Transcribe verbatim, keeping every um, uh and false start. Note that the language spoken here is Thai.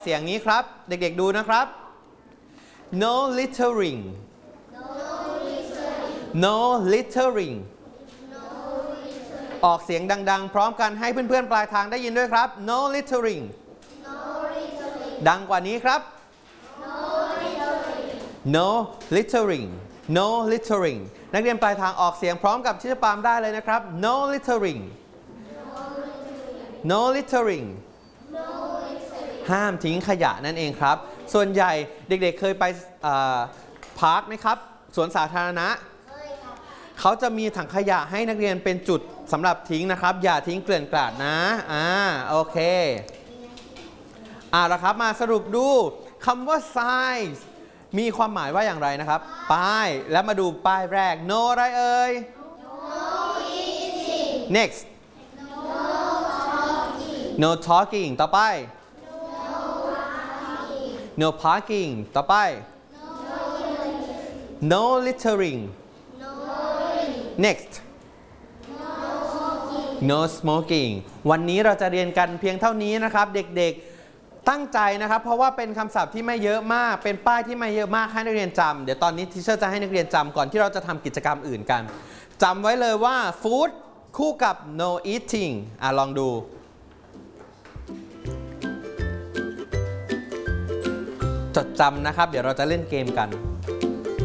เสียงนี้ครับเด็กๆดูนะครับ no littering no littering ออกเสียงดังๆพร้อมกันให้เพื่อนๆปลายทางได้ยินด้วยครับ no littering ดังกว่านี้ครับ no littering no littering นักเรียนปลายทางออกเสียงพร้อมกับที่จะปามได้เลยนะครับ no littering no littering ห้ามทิ้งขยะนั่นเองครับส่วนใหญ่เด็กๆเคยไปพาร์คไหมครับสวนสาธารณะเขาจะมีถังขยะให้นักเรียนเป็นจุดสำหรับทิ้งนะครับอย่าทิ้งเกลื่อนกลาดนะอ่าโอเคอ่าแล้วครับมาสรุปดูคำว่า size มีความหมายว่าอย่างไรนะครับป้ายแล้วมาดูป้ายแรก no อะไรเอ่ย next no talking ต่อไป no parking ต่อไป no littering next no smoking วันนี้เราจะเรียนกันเพียงเท่านี้นะครับเด็กๆตั้งใจนะครับเพราะว่าเป็นคำศัพท์ที่ไม่เยอะมากเป็นป้ายที่ไม่เยอะมากให้นักเรียนจำเดี๋ยวตอนนี้ทีเชอร์จะให้นักเรียนจำก่อนที่เราจะทำกิจกรรมอื่นกันจำไว้เลยว่า food คู่กับ no eating อ่ะลองดูจดจำนะครับเดี๋ยวเราจะเล่นเกมกัน